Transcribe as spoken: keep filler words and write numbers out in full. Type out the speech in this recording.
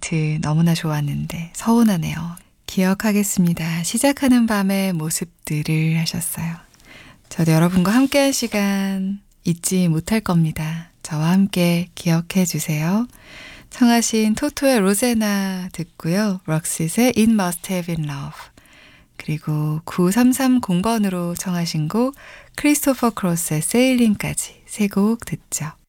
멘트 너무나 좋았는데 서운하네요. 기억하겠습니다. 시작하는 밤의 모습들을 하셨어요. 저도 여러분과 함께한 시간 잊지 못할 겁니다. 저와 함께 기억해 주세요. 청하신 토토의 로제나 듣고요. 럭시스의 It Must Have Been Love, 그리고 구삼삼공 번으로 청하신 곡 크리스토퍼 크로스의 세일링까지 세 곡 듣죠.